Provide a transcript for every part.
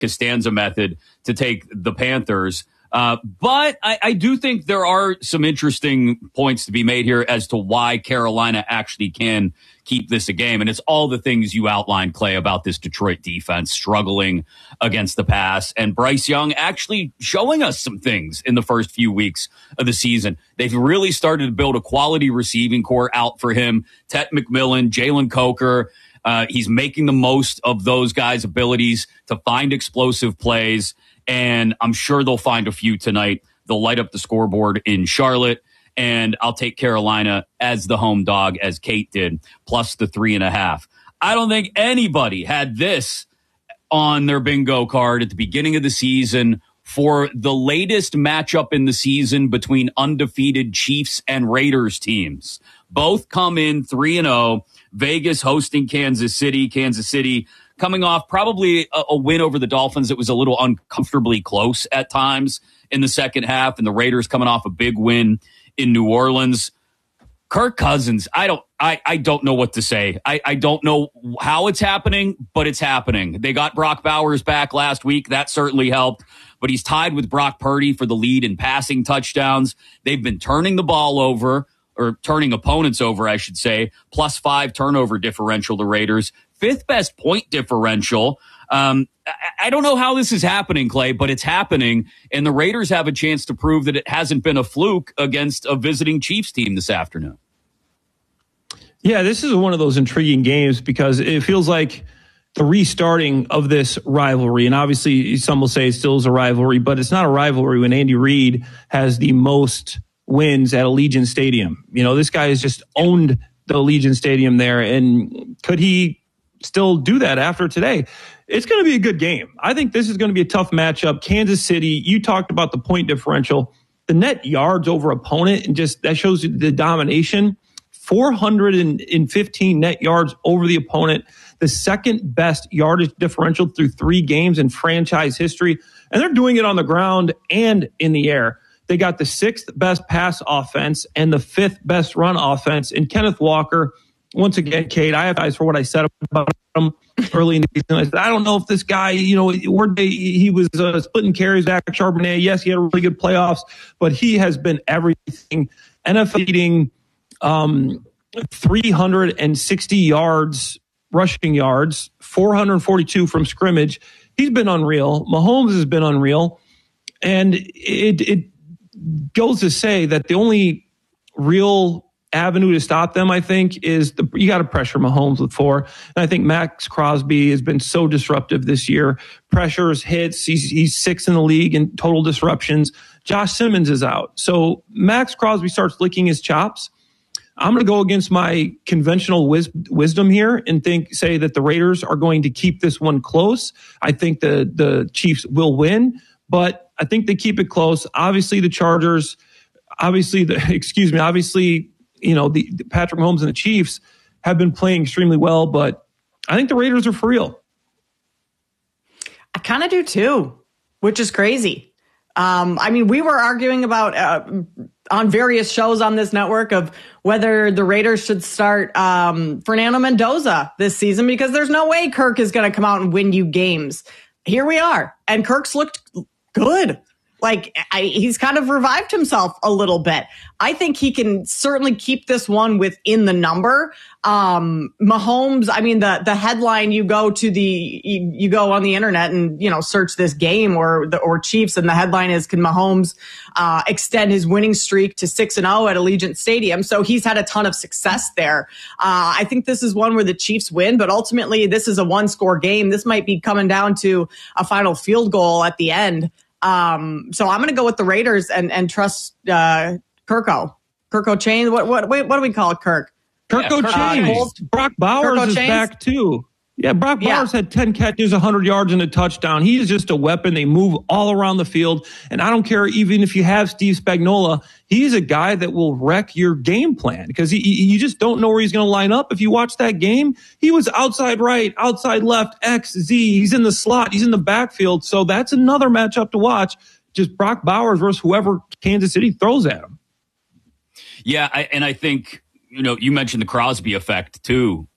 Costanza method to take the Panthers. But I do think there are some interesting points to be made here as to why Carolina actually can keep this a game. And it's all the things you outlined, Clay, about this Detroit defense struggling against the pass and Bryce Young actually showing us some things in the first few weeks of the season. They've really started to build a quality receiving core out for him. Tet McMillan, Jalen Coker. He's making the most of those guys' abilities to find explosive plays. And I'm sure they'll find a few tonight. They'll light up the scoreboard in Charlotte. And I'll take Carolina as the home dog, as Kate did, plus the 3.5. I don't think anybody had this on their bingo card at the beginning of the season for the latest matchup in the season between undefeated Chiefs and Raiders teams. Both come in 3-0. Vegas hosting Kansas City. Kansas City coming off probably a win over the Dolphins that was a little uncomfortably close at times in the second half, and the Raiders coming off a big win in New Orleans. Kirk Cousins, I don't know what to say. I don't know how it's happening, but it's happening. They got Brock Bowers back last week. That certainly helped. But he's tied with Brock Purdy for the lead in passing touchdowns. They've been turning the ball over, or turning opponents over, I should say. +5 turnover differential, the Raiders. 5th best point differential. I don't know how this is happening, Clay, but it's happening. And the Raiders have a chance to prove that it hasn't been a fluke against a visiting Chiefs team this afternoon. Yeah, this is one of those intriguing games because it feels like the restarting of this rivalry. And obviously, some will say it still is a rivalry, but it's not a rivalry when Andy Reid has the most wins at Allegiant Stadium. You know, this guy has just owned the Allegiant Stadium there. And could he still do that after today? It's going to be a good game. I think this is going to be a tough matchup. Kansas City, you talked about the point differential, the net yards over opponent, and just that shows you the domination. 415 net yards over the opponent, the second best yardage differential through 3 games in franchise history. And they're doing it on the ground and in the air. They got the 6th best pass offense and the 5th best run offense. And Kenneth Walker, once again, Kate, I have eyes for what I said about him early in the season. I said, I don't know if this guy, he was splitting carries back at Charbonnet. Yes, he had a really good playoffs, but he has been everything. NFL leading 360 yards, rushing yards, 442 from scrimmage. He's been unreal. Mahomes has been unreal. And it goes to say that the only real avenue to stop them, I think, is you got to pressure Mahomes with 4. And I think Max Crosby has been so disruptive this year. Pressures, hits. He's 6th in the league in total disruptions. Josh Simmons is out. So Max Crosby starts licking his chops. I'm going to go against my conventional wisdom here and say that the Raiders are going to keep this one close. I think the Chiefs will win, but I think they keep it close. Obviously, the Chargers, the Patrick Mahomes and the Chiefs have been playing extremely well, but I think the Raiders are for real. I kind of do too, which is crazy. We were arguing about on various shows on this network of whether the Raiders should start Fernando Mendoza this season because there's no way Kirk is going to come out and win you games. Here we are. And Kirk's looked good. He's kind of revived himself a little bit. I think he can certainly keep this one within the number. Mahomes, the headline, you go on the internet and, search this game or Chiefs, and the headline is, can Mahomes extend his winning streak to 6-0 at Allegiant Stadium? So he's had a ton of success there. I think this is one where the Chiefs win, but ultimately this is a 1-score game. This might be coming down to a final field goal at the end. So I'm going to go with the Raiders and trust Kirko Chain. What do we call it, Kirk? Kirko Chain. Brock Bowers is back too. Yeah, Brock Bowers had 10 catches, 100 yards, and a touchdown. He is just a weapon. They move all around the field. And I don't care even if you have Steve Spagnuolo, he's a guy that will wreck your game plan because you just don't know where he's going to line up. If you watch that game, he was outside right, outside left, X, Z. He's in the slot. He's in the backfield. So that's another matchup to watch. Just Brock Bowers versus whoever Kansas City throws at him. Yeah, I think, you mentioned the Crosby effect too,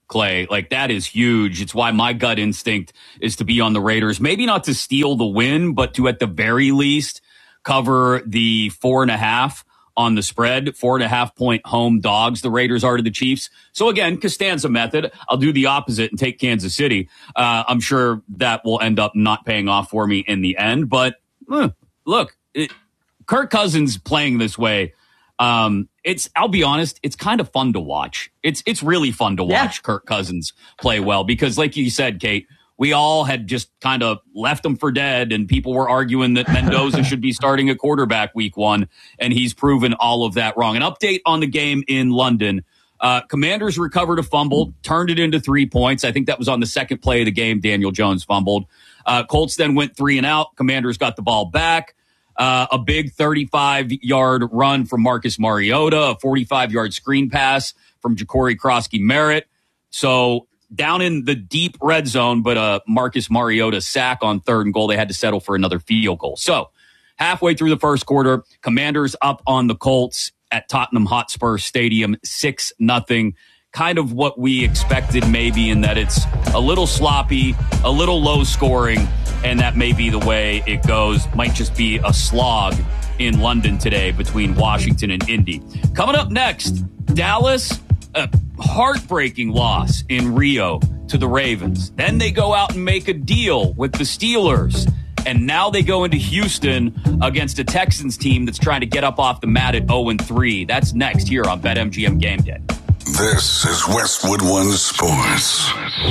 Clay. Like, that is huge. It's why my gut instinct is to be on the Raiders. Maybe not to steal the win, but to at the very least cover the 4.5 on the spread. 4.5 point home dogs the Raiders are to the Chiefs. So again, Costanza method. I'll do the opposite and take Kansas City. I'm sure that will end up not paying off for me in the end. But look, Kirk Cousins playing this way, I'll be honest, it's kind of fun to watch. It's really fun to watch Kirk Cousins play well because, like you said, Kate, we all had just kind of left him for dead, and people were arguing that Mendoza should be starting a quarterback week 1, and he's proven all of that wrong. An update on the game in London. Commanders recovered a fumble, turned it into 3 points. I think that was on the second play of the game. Daniel Jones fumbled. Colts then went 3 and out. Commanders got the ball back. A big 35-yard run from Marcus Mariota, a 45-yard screen pass from Ja'Cory Krosky-Merritt. So down in the deep red zone, but a Marcus Mariota sack on 3rd and goal. They had to settle for another field goal. So halfway through the first quarter, Commanders up on the Colts at Tottenham Hotspur Stadium, 6-0. Kind of what we expected maybe, in that it's a little sloppy, a little low scoring, and that may be the way it goes. Might just be a slog in London today between Washington and Indy. Coming up next, Dallas, a heartbreaking loss in Rio to the Ravens. Then they go out and make a deal with the Steelers. And now they go into Houston against a Texans team that's trying to get up off the mat at 0-3. That's next here on BetMGM Game Day. This is Westwood One Sports.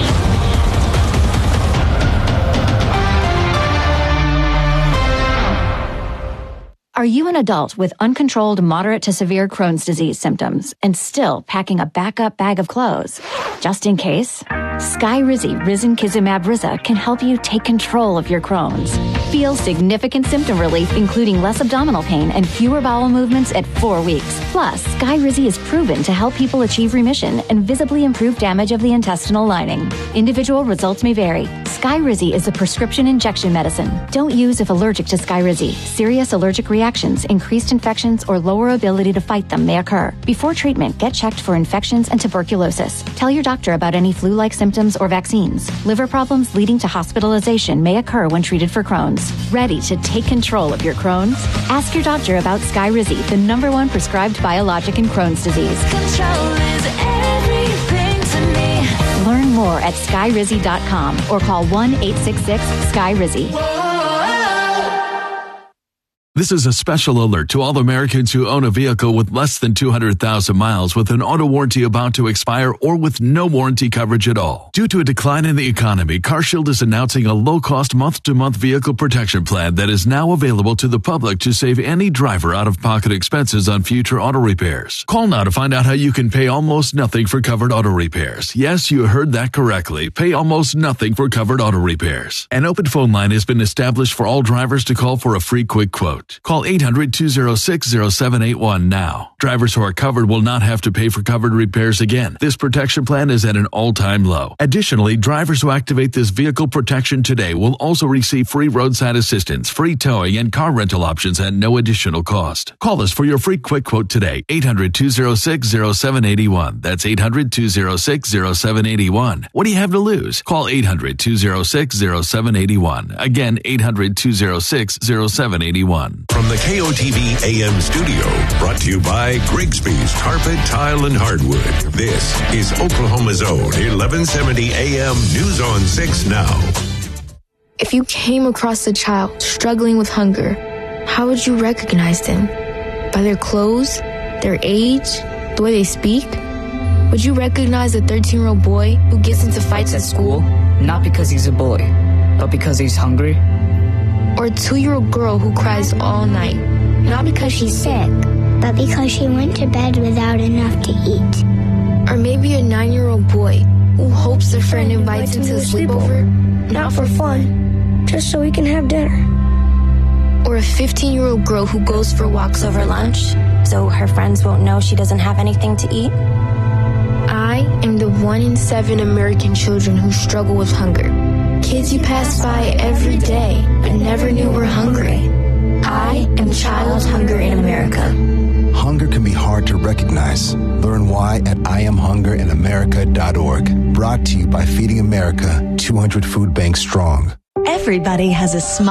Are you an adult with uncontrolled moderate to severe Crohn's disease symptoms and still packing a backup bag of clothes? Just in case, Skyrizi Risankizumab Riza can help you take control of your Crohn's. Feel significant symptom relief, including less abdominal pain and fewer bowel movements at 4 weeks. Plus, Skyrizi is proven to help people achieve remission and visibly improve damage of the intestinal lining. Individual results may vary. Skyrizi is a prescription injection medicine. Don't use if allergic to Skyrizi. Serious allergic reactions, increased infections, or lower ability to fight them may occur. Before treatment, get checked for infections and tuberculosis. Tell your doctor about any flu-like symptoms or vaccines. Liver problems leading to hospitalization may occur when treated for Crohn's. Ready to take control of your Crohn's? Ask your doctor about Skyrizi, the #1 prescribed biologic in Crohn's disease. Control is everything to me. Learn more at skyrizi.com or call 1-866-SKYRIZI. This is a special alert to all Americans who own a vehicle with less than 200,000 miles with an auto warranty about to expire or with no warranty coverage at all. Due to a decline in the economy, CarShield is announcing a low-cost month-to-month vehicle protection plan that is now available to the public to save any driver out-of-pocket expenses on future auto repairs. Call now to find out how you can pay almost nothing for covered auto repairs. Yes, you heard that correctly. Pay almost nothing for covered auto repairs. An open phone line has been established for all drivers to call for a free quick quote. Call 800-206-0781 now. Drivers who are covered will not have to pay for covered repairs again. This protection plan is at an all-time low. Additionally, drivers who activate this vehicle protection today will also receive free roadside assistance, free towing, and car rental options at no additional cost. Call us for your free quick quote today. 800-206-0781. That's 800-206-0781. What do you have to lose? Call 800-206-0781. Again, 800-206-0781. From the KOTV AM studio, brought to you by Grigsby's Carpet, Tile, and Hardwood. This is Oklahoma's Own 1170 AM News on 6 Now. If you came across a child struggling with hunger, how would you recognize them? By their clothes, their age, the way they speak? Would you recognize a 13-year-old boy who gets into fights at school? Not because he's a boy, but because he's hungry. Or a 2-year-old girl who cries all night, not because she's sick, but because she went to bed without enough to eat. Or maybe a 9-year-old boy who hopes their friend invites him to a sleepover, not for fun, just so we can have dinner. Or a 15-year-old girl who goes for walks over lunch, so her friends won't know she doesn't have anything to eat. I am the 1 in 7 American children who struggle with hunger. Kids you pass by every day but never knew were hungry. I am child hunger in America. Hunger can be hard to recognize. Learn why at IamHungerInAmerica.org. Brought to you by Feeding America, 200 food banks strong. Everybody has a smile.